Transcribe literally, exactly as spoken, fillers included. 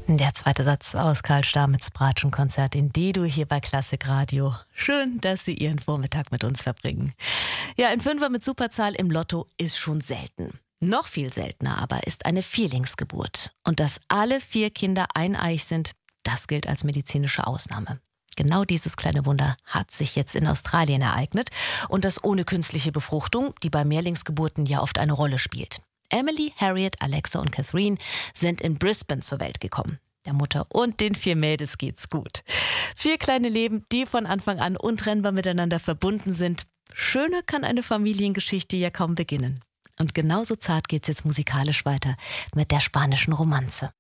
Der zweite Satz aus Karl Stamets Bratschenkonzert in D-Dur hier bei Klassik Radio. Schön, dass Sie Ihren Vormittag mit uns verbringen. Ja, ein Fünfer mit Superzahl im Lotto ist schon selten. Noch viel seltener aber ist eine Vierlingsgeburt. Und dass alle vier Kinder eineich sind, das gilt als medizinische Ausnahme. Genau dieses kleine Wunder hat sich jetzt in Australien ereignet. Und das ohne künstliche Befruchtung, die bei Mehrlingsgeburten ja oft eine Rolle spielt. Emily, Harriet, Alexa und Catherine sind in Brisbane zur Welt gekommen. Der Mutter und den vier Mädels geht's gut. Vier kleine Leben, die von Anfang an untrennbar miteinander verbunden sind. Schöner kann eine Familiengeschichte ja kaum beginnen. Und genauso zart geht's jetzt musikalisch weiter mit der spanischen Romanze.